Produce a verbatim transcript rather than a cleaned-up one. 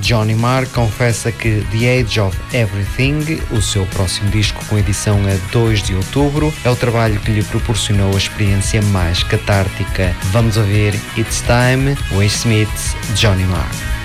Johnny Marr confessa que The Age of Everything, o seu próximo disco com edição a dois de outubro, é o trabalho que lhe proporcionou a experiência mais catártica. Vamos ouvir It's Time, Wayne Smith, Johnny Marr.